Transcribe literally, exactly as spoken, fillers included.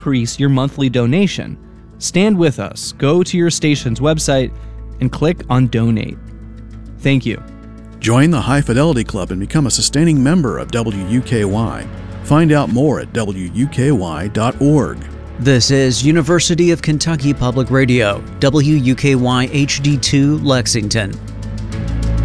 increase your monthly donation. Stand with us. Go to your station's website and click on Donate. Thank you. Join the High Fidelity Club and become a sustaining member of W U K Y. Find out more at W U K Y dot org. This is University of Kentucky Public Radio, W U K Y H D two, Lexington.